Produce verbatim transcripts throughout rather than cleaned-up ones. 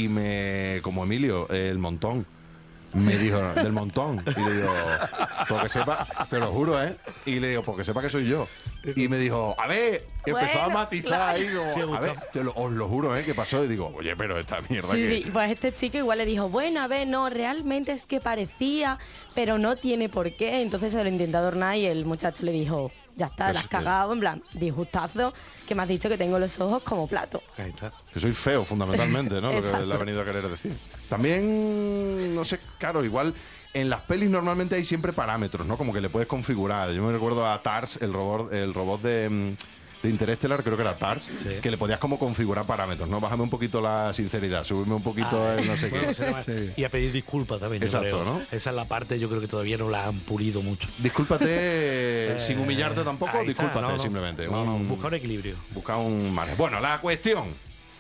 y me, como Emilio, el montón. Me dijo, del montón. Y le digo, porque sepa, te lo juro, ¿eh? Y le digo, porque sepa que soy yo. Y me dijo, a ver, bueno, empezó a matizar claro. ahí, como, Sí, a ver, te lo, os lo juro, ¿eh? Que pasó. Y digo, oye, pero esta mierda Sí, que... sí, pues este chico igual le dijo, bueno, a ver, no, realmente es que parecía, pero no tiene por qué. Entonces se lo intentó adornar y el muchacho le dijo, ya está, Pues la has que- cagado, en plan, disgustazo, que me has dicho que tengo los ojos como plato. Ahí está. Que soy feo, fundamentalmente, ¿no? Lo que Exacto. le ha venido a querer decir. También, no sé, claro, igual en las pelis normalmente hay siempre parámetros, ¿no? Como que le puedes configurar. Yo me recuerdo a Tars, el robot, el robot de, mm, de Interestelar, creo que era Tars, Sí. que le podías como configurar parámetros, ¿no? Bájame un poquito la sinceridad, subirme un poquito Ah, el no sé bueno, qué. será más- Sí. Y a pedir disculpas también. yo Exacto, creo. ¿no? Esa es la parte, yo creo que todavía no la han pulido mucho. Discúlpate sin humillarte tampoco, Ahí está, discúlpate no, no. simplemente. No, no, Un- busca un equilibrio. Busca un margen. Bueno, la cuestión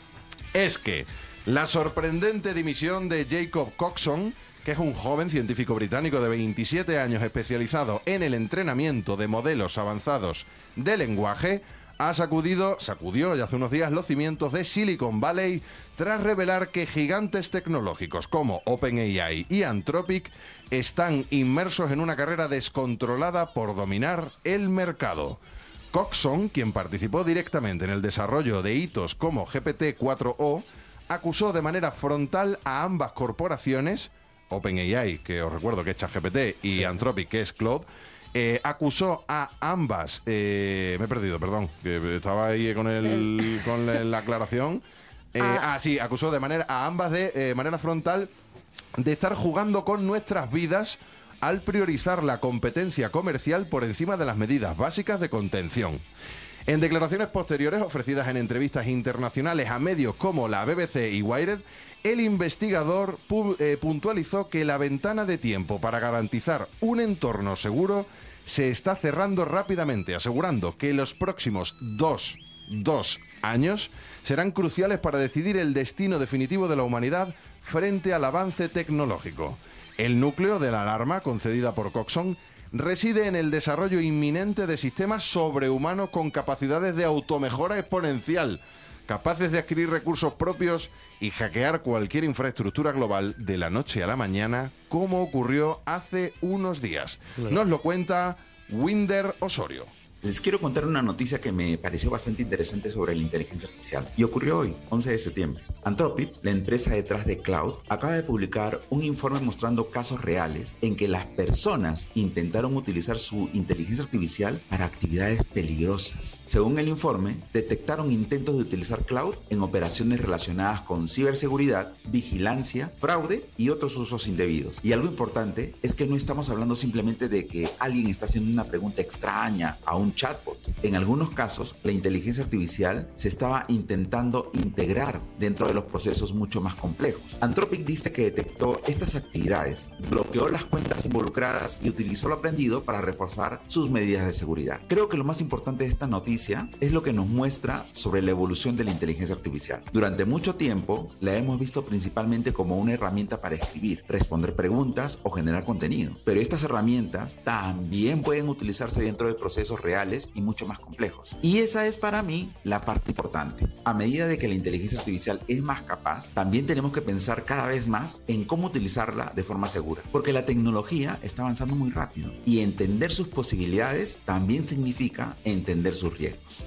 es que la sorprendente dimisión de Jacob Coxon, que es un joven científico británico de veintisiete años especializado en el entrenamiento de modelos avanzados de lenguaje, ha sacudido, sacudió ya hace unos días los cimientos de Silicon Valley tras revelar que gigantes tecnológicos como OpenAI y Anthropic están inmersos en una carrera descontrolada por dominar el mercado. Coxon, quien participó directamente en el desarrollo de hitos como G P T cuatro o, acusó de manera frontal a ambas corporaciones, OpenAI, que os recuerdo que es ChatGPT, y Anthropic, que es Claude, eh, acusó a ambas, eh, me he perdido, perdón, que estaba ahí con, el, con la, la aclaración, eh, ah. ah, sí, acusó de manera a ambas de eh, manera frontal de estar jugando con nuestras vidas al priorizar la competencia comercial por encima de las medidas básicas de contención. En declaraciones posteriores ofrecidas en entrevistas internacionales a medios como la B B C y Wired, el investigador pu- eh, puntualizó que la ventana de tiempo para garantizar un entorno seguro se está cerrando rápidamente, asegurando que los próximos dos, dos años serán cruciales para decidir el destino definitivo de la humanidad frente al avance tecnológico. El núcleo de la alarma concedida por Coxon reside en el desarrollo inminente de sistemas sobrehumanos con capacidades de automejora exponencial, capaces de adquirir recursos propios y hackear cualquier infraestructura global de la noche a la mañana, como ocurrió hace unos días. Nos lo cuenta Winder Osorio. Les quiero contar una noticia que me pareció bastante interesante sobre la inteligencia artificial y ocurrió hoy, once de septiembre. Anthropic, la empresa detrás de Cloud, acaba de publicar un informe mostrando casos reales en que las personas intentaron utilizar su inteligencia artificial para actividades peligrosas. Según el informe, detectaron intentos de utilizar Cloud en operaciones relacionadas con ciberseguridad, vigilancia, fraude y otros usos indebidos. Y algo importante es que no estamos hablando simplemente de que alguien está haciendo una pregunta extraña a un chatbot. En algunos casos, la inteligencia artificial se estaba intentando integrar dentro de los procesos mucho más complejos. Anthropic dice que detectó estas actividades, bloqueó las cuentas involucradas y utilizó lo aprendido para reforzar sus medidas de seguridad. Creo que lo más importante de esta noticia es lo que nos muestra sobre la evolución de la inteligencia artificial. Durante mucho tiempo, la hemos visto principalmente como una herramienta para escribir, responder preguntas o generar contenido. Pero estas herramientas también pueden utilizarse dentro de procesos reales y mucho más complejos. Y esa es para mí la parte importante. A medida de que la inteligencia artificial es más capaz, también tenemos que pensar cada vez más en cómo utilizarla de forma segura. Porque la tecnología está avanzando muy rápido y entender sus posibilidades también significa entender sus riesgos.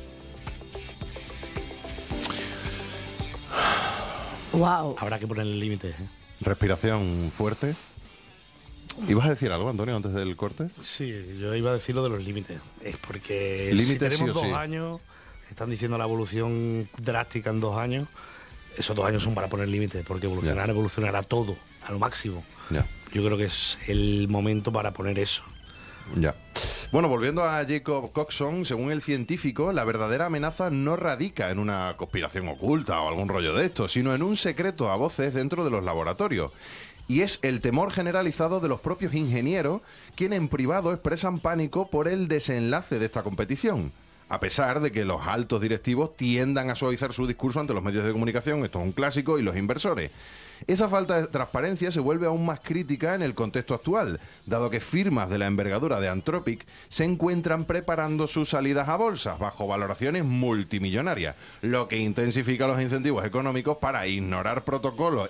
Wow. Habrá que ponerle límites. ¿eh? Respiración fuerte. ¿Ibas a decir algo, Antonio, antes del corte? Sí, yo iba a decir lo de los límites. Es porque Límites si tenemos sí o dos sí. años, están diciendo la evolución drástica en dos años, esos dos años son para poner límites, porque evolucionar, Ya. evolucionará todo, a lo máximo. Ya. Yo creo que es el momento para poner eso. Ya. Bueno, volviendo a Jacob Coxon, según el científico, la verdadera amenaza no radica en una conspiración oculta o algún rollo de esto, sino en un secreto a voces dentro de los laboratorios. Y es el temor generalizado de los propios ingenieros, quienes en privado expresan pánico por el desenlace de esta competición. A pesar de que los altos directivos tiendan a suavizar su discurso ante los medios de comunicación, esto es un clásico, y los inversores. Esa falta de transparencia se vuelve aún más crítica en el contexto actual, dado que firmas de la envergadura de Anthropic se encuentran preparando sus salidas a bolsas bajo valoraciones multimillonarias, lo que intensifica los incentivos económicos para ignorar protocolos